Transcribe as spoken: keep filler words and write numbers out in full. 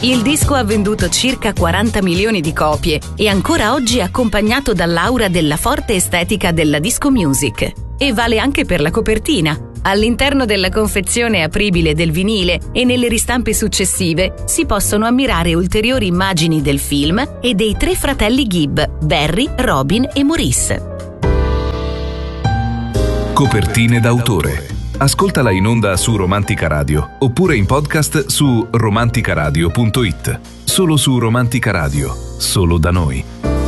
Il disco ha venduto circa quaranta milioni di copie e ancora oggi è accompagnato dall'aura della forte estetica della disco music. E vale anche per la copertina. All'interno della confezione apribile del vinile e nelle ristampe successive si possono ammirare ulteriori immagini del film e dei tre fratelli Gibb, Barry, Robin e Maurice. Copertine d'autore. Ascoltala in onda su Romantica Radio oppure in podcast su romanticaradio punto it. Solo su Romantica Radio, solo da noi.